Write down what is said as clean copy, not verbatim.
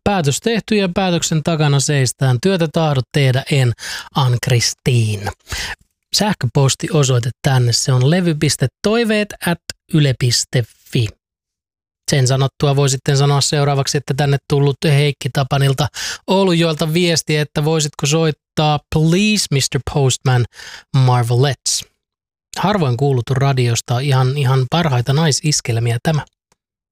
Päätös tehty ja päätöksen takana seistään. Työtä tahdot tehdä en, Ann-Kristiin. Sähköpostiosoite tänne, se on levy.toiveet@yle.fi. Sen sanottua voi sitten sanoa seuraavaksi, että tänne tullut Heikki Tapanilta Oulunjoelta viesti, että voisitko soittaa Please Mr. Postman Marvelettes. Harvoin kuuluttu radiosta, ihan parhaita naisiskelmiä tämä.